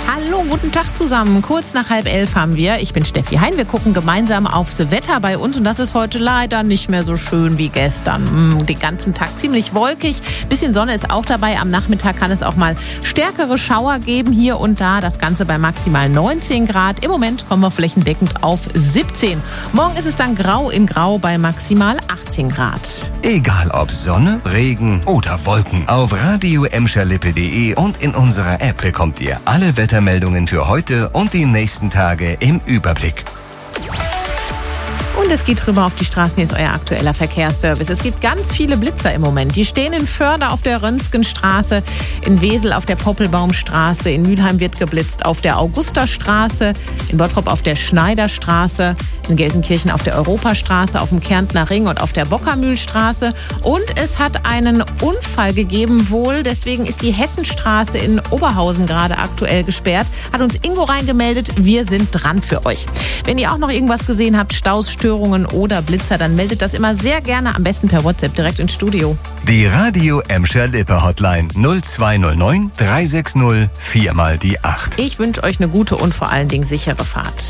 Hallo, guten Tag zusammen. Kurz nach 10:30 haben wir. Ich bin Steffi Hein. Wir gucken gemeinsam aufs Wetter bei uns und das ist heute leider nicht mehr so schön wie gestern. Den ganzen Tag ziemlich wolkig. Bisschen Sonne ist auch dabei. Am Nachmittag kann es auch mal stärkere Schauer geben hier und da. Das Ganze bei maximal 19 Grad. Im Moment kommen wir flächendeckend auf 17. Morgen ist es dann grau in grau bei maximal 18 Grad. Egal ob Sonne, Regen oder Wolken. Auf radio-emscherlippe.de und in unserer App bekommt ihr alle Wettermeldungen für heute und die nächsten Tage im Überblick. Und es geht rüber auf die Straßen. Hier ist euer aktueller Verkehrsservice. Es gibt ganz viele Blitzer im Moment. Die stehen in Förde auf der Rönsgenstraße, in Wesel auf der Poppelbaumstraße, in Mülheim wird geblitzt auf der Augusterstraße, in Bottrop auf der Schneiderstraße, in Gelsenkirchen auf der Europastraße, auf dem Kärntner Ring und auf der Bockermühlstraße. Und es hat einen Unfall gegeben wohl. Deswegen ist die Hessenstraße in Oberhausen gerade aktuell gesperrt. Hat uns Ingo reingemeldet. Wir sind dran für euch. Wenn ihr auch noch irgendwas gesehen habt, Staus, Störungen oder Blitzer, dann meldet das immer sehr gerne, am besten per WhatsApp direkt ins Studio. Die Radio Emscher Lippe Hotline 0209 360 4 die 8. Ich wünsche euch eine gute und vor allen Dingen sichere Fahrt.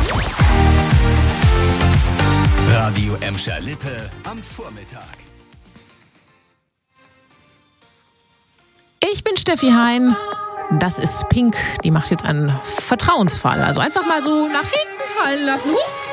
Radio Emscher Lippe am Vormittag. Ich bin Steffi Hein. Das ist Pink. Die macht jetzt einen Vertrauensfall. Also einfach mal so nach hinten fallen lassen.